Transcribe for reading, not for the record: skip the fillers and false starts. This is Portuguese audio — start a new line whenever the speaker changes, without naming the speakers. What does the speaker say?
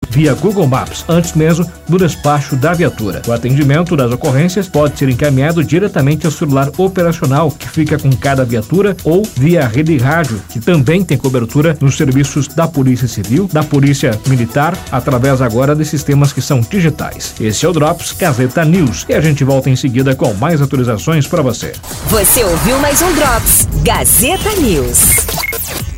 via Google Maps, antes mesmo do despacho da viatura. O atendimento das ocorrências pode ser encaminhado diretamente ao celular operacional que fica com cada viatura ou via rede rádio, que também tem cobertura nos serviços da Polícia Civil, da Polícia Militar, através agora de sistemas que são digitais. Esse é o Drops Gazeta News e a gente volta em seguida com mais atualizações para você.
Você ouviu mais um Drops Gazeta News.